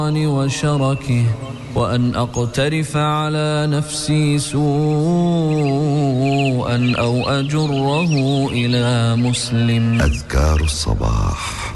وشركه وأن أقترف على نفسي سوءا أو أجره إلى مسلم. أذكار الصباح.